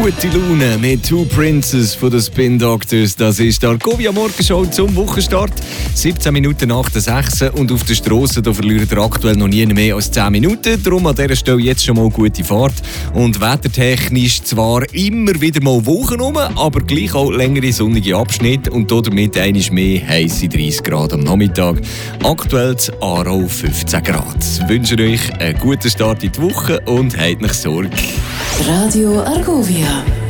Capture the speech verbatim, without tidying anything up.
Gute Laune mit Two Princes von den Spin Doctors. Das ist der Argovia Morgenshow zum Wochenstart. siebzehn Minuten nach der sechs und auf der Strasse da verliert er aktuell noch nie mehr als zehn Minuten. Darum an dieser Stelle jetzt schon mal gute Fahrt. Und wettertechnisch zwar immer wieder mal Wochen rum, aber gleich auch längere sonnige Abschnitte und damit einmal mehr heisse dreißig Grad am Nachmittag. Aktuell in Aarau fünfzehn Grad. Ich wünsche euch einen guten Start in die Woche und habt nicht Sorge. Radio Argovia.